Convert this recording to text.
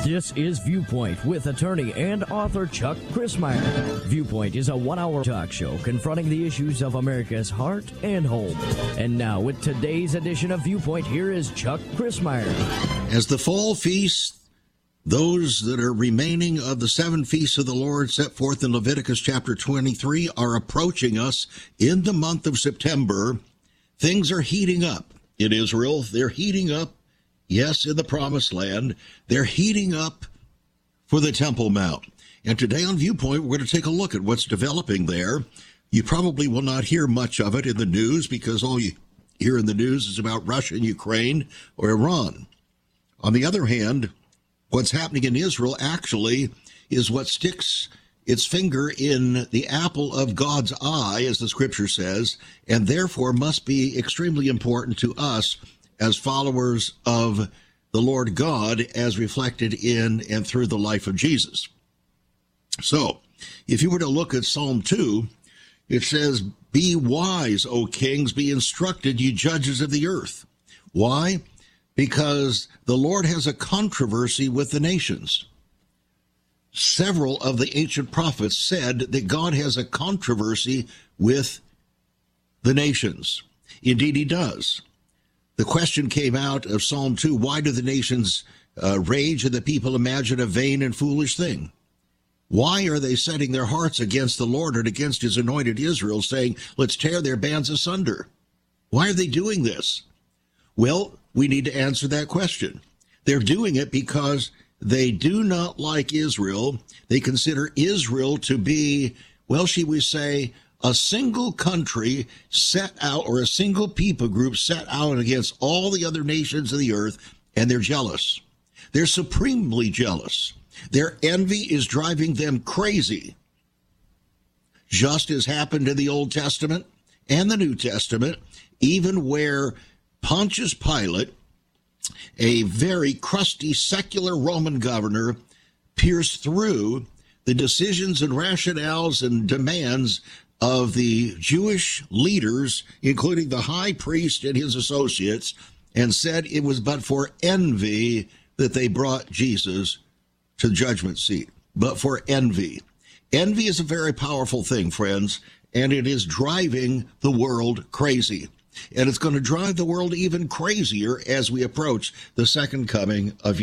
This is Viewpoint with attorney and author Chuck Crismier. Viewpoint is a 1-hour talk show confronting the issues of America's heart and home. And now with today's edition of Viewpoint, here is Chuck Crismier. As the fall feast, those that are remaining of the 7 feasts of the Lord set forth in Leviticus chapter 23 are approaching us in the month of September, things are heating up in Israel. They're heating up. Yes, in the Promised Land, they're heating up for the Temple Mount. And today on Viewpoint, we're going to take a look at what's developing there. You probably will not hear much of it in the news because all you hear in the news is about Russia and Ukraine or Iran. On the other hand, what's happening in Israel actually is what sticks its finger in the apple of God's eye, as the scripture says, and therefore must be extremely important to us as followers of the Lord God, as reflected in and through the life of Jesus. So, if you were to look at Psalm 2, it says, "Be wise, O kings, be instructed, ye judges of the earth." Why? Because the Lord has a controversy with the nations. Several of the ancient prophets said that God has a controversy with the nations. Indeed, he does. The question came out of Psalm 2, why do the nations rage and the people imagine a vain and foolish thing? Why are they setting their hearts against the Lord and against his anointed Israel, saying, let's tear their bands asunder? Why are they doing this? Well, we need to answer that question. They're doing it because they do not like Israel. They consider Israel to be, well, shall we say, a single country set out, or a single people group set out against all the other nations of the earth, and they're jealous. They're supremely jealous. Their envy is driving them crazy. Just as happened in the Old Testament and the New Testament, even where Pontius Pilate, a very crusty secular Roman governor, pierced through the decisions and rationales and demands of the Jewish leaders, including the high priest and his associates, and said it was but for envy that they brought Jesus to the judgment seat. But for envy. Envy is a very powerful thing, friends, and it is driving the world crazy. And it's going to drive the world even crazier as we approach the second coming of